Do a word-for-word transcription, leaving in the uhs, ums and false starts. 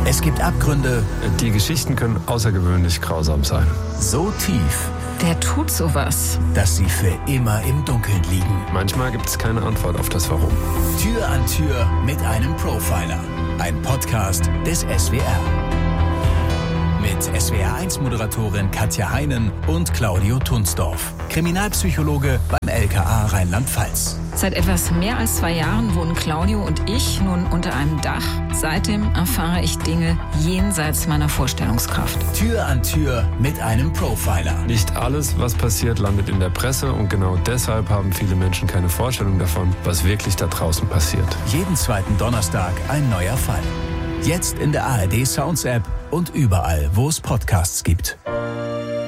Es gibt Abgründe. Die Geschichten können außergewöhnlich grausam sein. So tief. Der tut sowas. Dass sie für immer im Dunkeln liegen. Manchmal gibt es keine Antwort auf das Warum. Tür an Tür mit einem Profiler. Ein Podcast des S W R. Mit S W R eins Moderatorin Katja Heinen und Claudio Tunsdorf. Kriminalpsychologe beim L K A Rheinland-Pfalz. Seit etwas mehr als zwei Jahren wohnen Claudio und ich nun unter einem Dach. Seitdem erfahre ich Dinge jenseits meiner Vorstellungskraft. Tür an Tür mit einem Profiler. Nicht alles, was passiert, landet in der Presse und genau deshalb haben viele Menschen keine Vorstellung davon, was wirklich da draußen passiert. Jeden zweiten Donnerstag ein neuer Fall. Jetzt in der A R D Sounds App und überall, wo es Podcasts gibt.